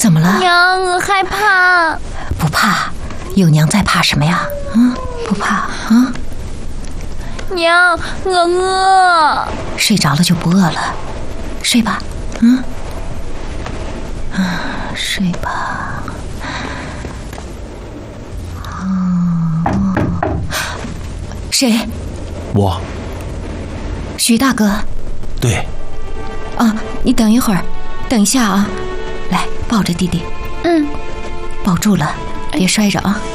怎么了？ 娘，我害怕。 不怕，有娘在，怕什么呀？不怕啊。 娘，我饿。 睡着了就不饿了，睡吧。睡吧。谁？ 我。 徐大哥。 对。 你等一会儿，等一下啊，来抱着弟弟。 抱住了，别摔着啊。